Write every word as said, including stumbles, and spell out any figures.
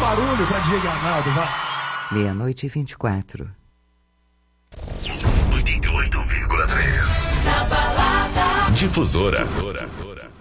barulho pra D J Arnaldo, vai. Meia-noite e vinte e quatro. oitenta e oito vírgula três. Na balada. Difusora. Difusora.